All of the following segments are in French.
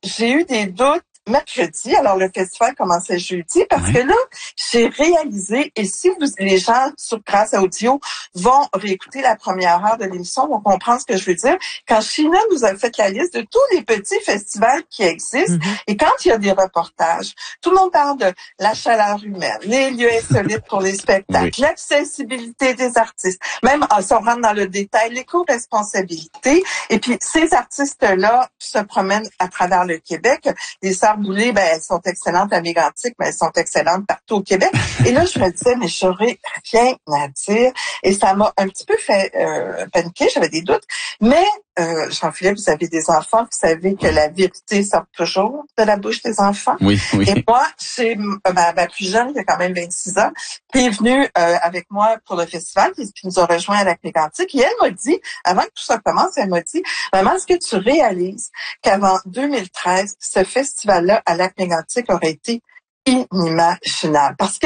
j'ai eu des doutes mercredi. Alors, le festival commençait jeudi parce que là, j'ai réalisé, et si les gens sur Grâce Audio vont réécouter la première heure de l'émission, vont comprendre ce que je veux dire. Quand Sheena nous a fait la liste de tous les petits festivals qui existent, et quand il y a des reportages, tout le monde parle de la chaleur humaine, les lieux insolites pour les spectacles, l'accessibilité des artistes, même si on rentre dans le détail, l'éco-responsabilité. Et puis, ces artistes-là se promènent à travers le Québec. Les Sœurs Boulay, elles sont excellentes à Mégantic, mais elles sont excellentes partout au Québec. Et là, je me disais, mais j'aurais rien à dire. Et ça m'a un petit peu fait paniquer, j'avais des doutes. Mais, Jean-Philippe, vous avez des enfants, vous savez que la vérité sort toujours de la bouche des enfants. Oui. Et moi, c'est ma plus jeune, qui a quand même 26 ans, qui est venue avec moi pour le festival, qui nous a rejoint à Lac-Mégantic. Et elle m'a dit, avant que tout ça commence, elle m'a dit, maman, est-ce que tu réalises qu'avant 2013, ce festival-là à Lac-Mégantic aurait été inimaginable? Parce que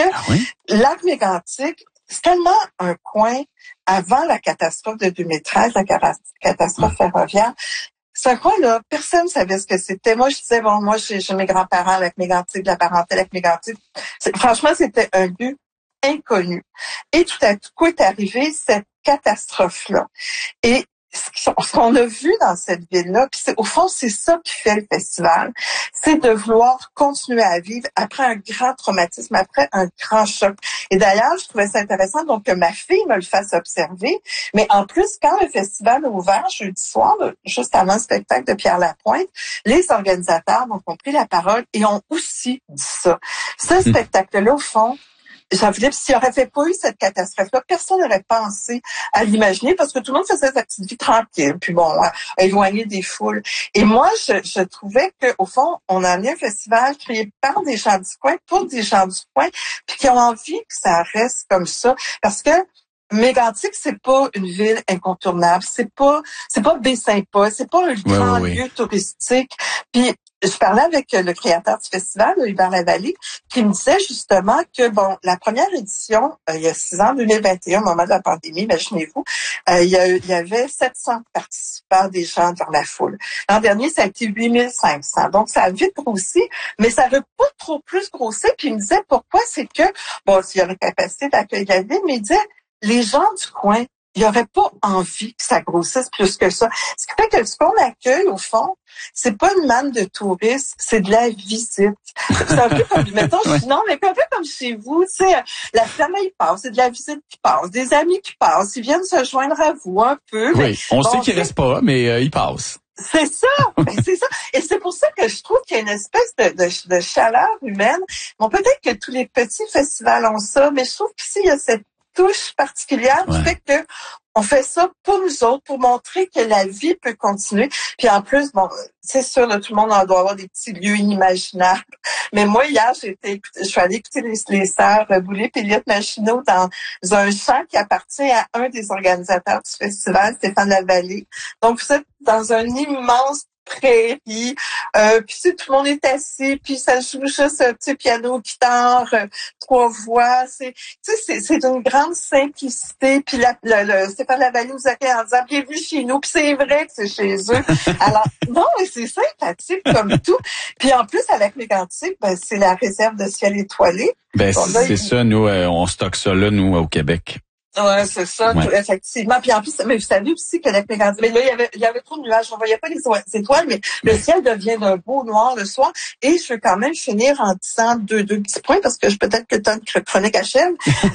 Lac-Mégantic, c'est tellement un coin avant la catastrophe de 2013, la catastrophe ferroviaire. C'est un coin, là, personne ne savait ce que c'était. Moi, je disais, moi, j'ai mes grands-parents avec Mégantic, la parentèle avec Mégantic. Franchement, c'était un but inconnu. Et tout à coup est arrivée cette catastrophe-là. Et ce qu'on a vu dans cette ville-là, puis au fond, c'est ça qui fait le festival, c'est de vouloir continuer à vivre après un grand traumatisme, après un grand choc. Et d'ailleurs, je trouvais ça intéressant donc que ma fille me le fasse observer. Mais en plus, quand le festival a ouvert jeudi soir, juste avant le spectacle de Pierre Lapointe, les organisateurs ont pris la parole et ont aussi dit ça. Ce spectacle-là, au fond, Jean-Philippe, s'il n'y aurait pas eu cette catastrophe-là, personne n'aurait pensé à l'imaginer parce que tout le monde faisait sa petite vie tranquille, puis éloigné des foules. Et moi, je trouvais qu'au fond, on a mis un festival créé par des gens du coin, pour des gens du coin, puis qui ont envie que ça reste comme ça. Parce que Mégantic, c'est pas une ville incontournable, c'est pas Baie-Saint-Paul, c'est pas un grand lieu touristique. Puis je parlais avec le créateur du festival, Hubert Lavallée, qui me disait justement que, la première édition, il y a 6 ans, 2021, au moment de la pandémie, imaginez-vous, il y avait 700 participants des gens dans la foule. L'an dernier, ça a été 8500. Donc, ça a vite grossi, mais ça n'a pas trop plus grossi. Puis il me disait pourquoi, c'est que, s'il y a la capacité d'accueil de la ville, mais il disait, les gens du coin, il n'y aurait pas envie que ça grossisse plus que ça. Ce qui fait que ce qu'on accueille, au fond, c'est pas une manne de touristes, c'est de la visite. C'est un peu comme, mettons, mais un peu comme chez vous, tu sais, la famille passe, c'est de la visite qui passe, des amis qui passent, ils viennent se joindre à vous un peu. Oui, on sait qu'ils restent pas, mais ils passent. C'est ça, c'est ça. Et c'est pour ça que je trouve qu'il y a une espèce de chaleur humaine. Bon, peut-être que tous les petits festivals ont ça, mais je trouve qu'ici, il y a cette touche particulière qui fait que on fait ça pour nous autres, pour montrer que la vie peut continuer. Puis en plus, c'est sûr, là, tout le monde en doit avoir des petits lieux inimaginables. Mais moi, hier, je suis allée écouter les Sœurs Boulay et Eliott Machineau dans un chant qui appartient à un des organisateurs du festival, Stéphane Lavallée. Donc, vous êtes dans un immense prairie, puis tout le monde est assis, puis ça joue juste un petit piano, guitare, 3 voix, c'est d'une grande simplicité, puis Stéphane Lavallée nous accueille en disant bienvenue chez nous, puis c'est vrai que c'est chez eux. Alors non, mais c'est sympathique comme tout. Puis en plus à Lac-Mégantic, c'est la réserve de ciel étoilé. C'est ça, nous on stocke ça là, nous au Québec. Ouais, c'est ça, effectivement. Puis en plus, mais vous savez aussi que Lac-Mégantic, mais là, il y avait trop de nuages. On voyait pas les étoiles, mais le ciel devient d'un beau noir le soir. Et je veux quand même finir en disant deux petits points, parce que peut-être que le temps de chronique achève.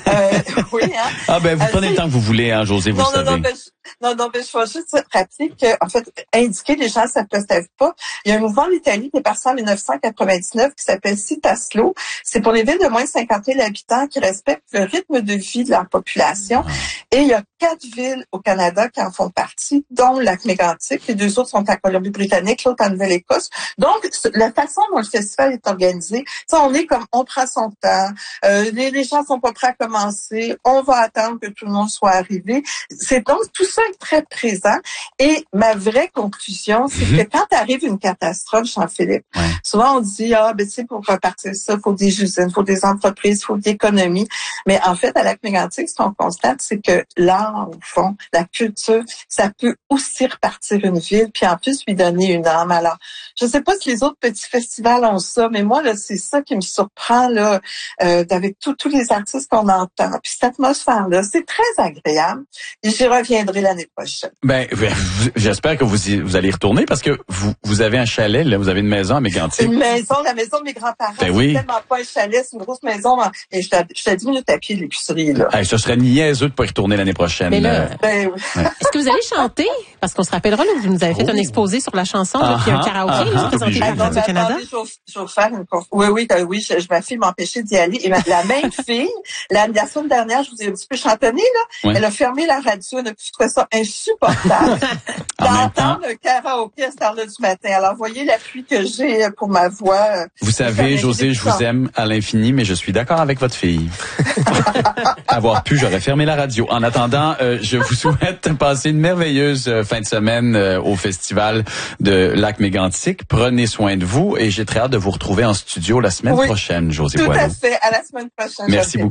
Oui, hein. Vous prenez le temps que vous voulez, hein, José, vous le savez. Mais je vais juste rappeler que, en fait, indiquer les gens, ça ne savent pas. Il y a un mouvement en Italie qui est parti en 1999 qui s'appelle Citaslo. C'est pour les villes de moins de 50 000 habitants qui respectent le rythme de vie de leur population. Et il y a 4 villes au Canada qui en font partie, dont Lac-Mégantic. Les 2 autres sont en Colombie-Britannique, l'autre en Nouvelle-Écosse. Donc, la façon dont le festival est organisé, on est comme, on prend son temps. Les gens sont pas prêts à commencer. On va attendre que tout le monde soit arrivé. C'est donc, tout ça est très présent. Et ma vraie conclusion, c'est que quand arrive une catastrophe, Jean-Philippe, souvent on dit, pour repartir ça, il faut des usines, il faut des entreprises, il faut de l'économie. Mais en fait, à Lac-Mégantic, ce qu'on constate, c'est que l'art l'art, au fond, la culture, ça peut aussi repartir une ville, puis en plus lui donner une âme. Alors, je sais pas si les autres petits festivals ont ça, mais moi, là, c'est ça qui me surprend, là, avec tous les artistes qu'on entend. Puis cette atmosphère-là, c'est très agréable. Et j'y reviendrai l'année prochaine. J'espère que vous allez y retourner parce que vous avez un chalet, là, vous avez une maison à Mégantic. Une maison, la maison de mes grands-parents. Ben oui. C'est tellement pas un chalet, c'est une grosse maison. Et je suis à 10 minutes à pied de l'épicerie, là. Hey, ce serait niaiseux de pas y retourner l'année prochaine. Mais là, ben oui. Ouais. Est-ce que vous allez chanter? Parce qu'on se rappellera, là, vous nous avez fait un exposé sur la chanson, là, puis un karaoké, là, présenté par Radio-Canada. Je vais faire une course. Oui, ma fille m'a empêché d'y aller. Et la même fille, la semaine dernière, je vous ai un petit peu chantonné, là, elle a fermé la radio, elle a trouvé ça insupportable d'entendre un karaoké à cette heure-là du matin. Alors, voyez l'appui que j'ai pour ma voix. Vous savez, Josée, je vous aime à l'infini, mais je suis d'accord avec votre fille. Avoir pu, j'aurais fermé la radio. En attendant, je vous souhaite de passer une merveilleuse fin de semaine au festival de Lac-Mégantic. Prenez soin de vous et j'ai très hâte de vous retrouver en studio la semaine prochaine, Josée Boileau. Tout à fait. À la semaine prochaine. Merci beaucoup.